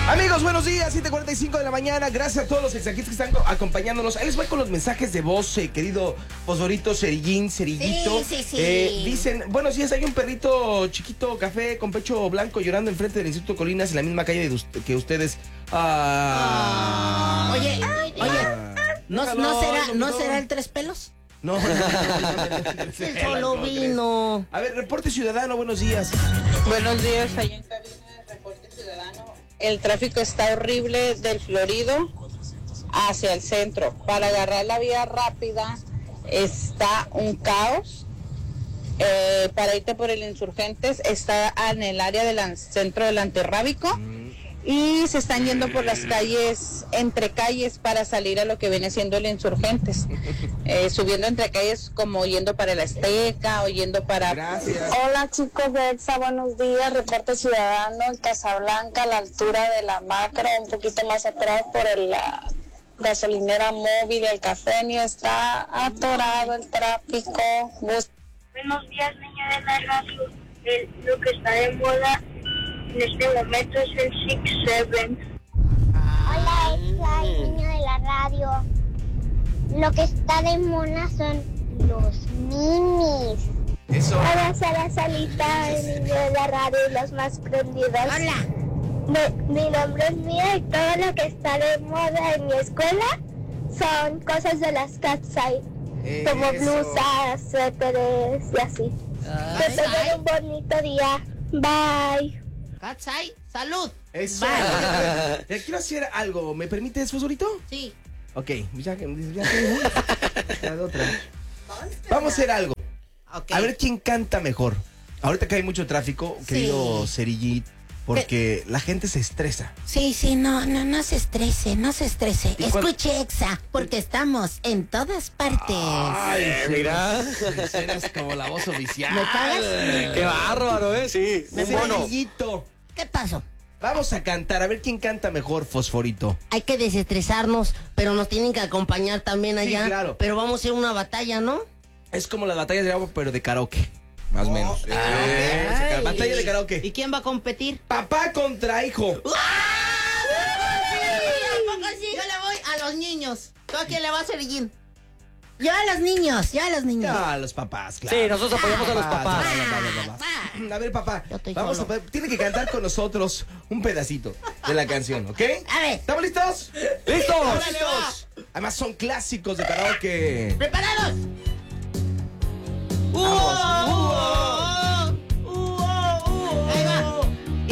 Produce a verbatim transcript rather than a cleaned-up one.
Amigos, buenos días, siete cuarenta y cinco de la mañana. Gracias a todos los exaquistas que están acompañándonos. Ahí les voy con los mensajes de voz, eh, querido Fosforito, Cerillín, Cerillito. Sí, sí, sí. Eh, dicen, buenos días, hay un perrito chiquito, café, con pecho blanco, llorando enfrente del Instituto Colinas, en la misma calle de usted, que ustedes. Ah, Oye, oye, ¿no, Déjalo, no será, no, ¿no no. será el tres pelos? No, no, no, no, no, no, Sí, solo vino. A ver, reporte ciudadano, buenos días. Buenos días, allá en cabina de Reporte Ciudadano. El tráfico está horrible del Florido hacia el centro. Para agarrar la vía rápida está un caos. Eh, para irte por el Insurgentes está en el área del centro del Antirrábico. Y se están yendo por las calles, entre calles, para salir a lo que viene siendo el Insurgentes. Eh, subiendo entre calles como yendo para el Azteca o yendo para... Gracias. Hola chicos de EXA, buenos días, reporte ciudadano en Casablanca, a la altura de la Macro, un poquito más atrás por el, la gasolinera móvil, el cafenio, está atorado el tráfico. Bus- Buenos días, niña de la radio. El- lo que está de moda en este momento es el six seven. Hola, Exa, el niño de la radio. Lo que está de moda son los minis. Eso. Hola, Sara Salita, el niño de la radio y los más prendidos. Hola. Mi, mi nombre es Mía y todo lo que está de moda en mi escuela son cosas de las Katsai, como Eso. blusas, suéteres y así. Que tengan un bonito día. Bye. Katsai, salud. Eso. Bye. Eh, Quiero hacer algo. ¿Me permites, Fosforito? Sí. Ok, ya que ya que- ya de otra. Vamos a hacer algo. Ok. A ver quién canta mejor. Ahorita que hay mucho tráfico, querido Cerillito, porque la gente se estresa. Sí, sí, no, no, no se estrese, no se estrese. ¿Y cuál- Escuche, Exa, porque estamos en todas partes. Ay, mira. Suenas como la voz oficial. ¿Me pagas? Qué bárbaro, ¿eh? Sí, un bono. Cerillito, ¿Qué pasó? vamos a cantar, a ver quién canta mejor, Fosforito. Hay que desestresarnos, pero nos tienen que acompañar también Sí, allá. claro. Pero vamos a hacer una batalla, ¿no? Es como las batallas de agua, pero de karaoke. Más o menos. Eh, Ay. batalla de ¿Y karaoke. quién va a competir? Papá contra hijo. ¿A poco sí? Yo le voy a los niños. ¿Tú a quién le vas a Serillín? Yo a los niños, yo a los niños. Ah, los papás, claro. Sí, nosotros apoyamos a los papás. Va, va, va, va, va. A ver, papá, Yo estoy vamos solo. a, tiene que cantar con nosotros un pedacito de la canción, ¿ok? A ver. ¿Estamos listos? ¡Listos! Órale, ¡Listos! Además son clásicos de karaoke. ¿Preparados? Vamos.